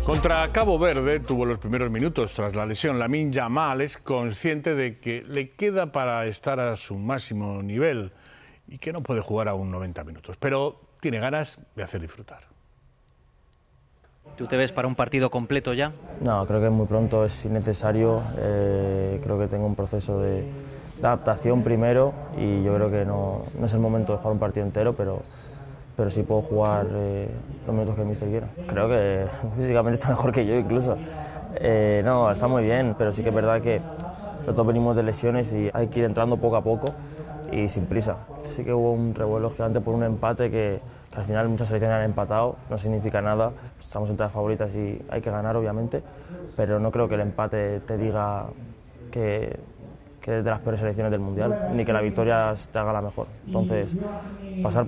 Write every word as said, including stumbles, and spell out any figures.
Contra Cabo Verde tuvo los primeros minutos tras la lesión. Lamine Yamal es consciente de que le queda para estar a su máximo nivel y que no puede jugar aún noventa minutos, pero tiene ganas de hacer disfrutar. ¿Tú te ves para un partido completo ya? No, creo que es muy pronto, es innecesario. Eh, creo que tengo un proceso de, de adaptación primero y yo creo que no, no es el momento de jugar un partido entero, pero, pero sí puedo jugar eh, los minutos que el míster quiera. Creo que físicamente está mejor que yo incluso. Eh, no, está muy bien, pero sí que es verdad que nosotros venimos de lesiones y hay que ir entrando poco a poco y sin prisa. Sí que hubo un revuelo gigante por un empate que, que al final muchas selecciones han empatado, no significa nada, estamos entre las favoritas y hay que ganar obviamente, pero no creo que el empate te diga que, que es de las peores selecciones del Mundial, ni que la victoria te haga la mejor. Entonces, pasar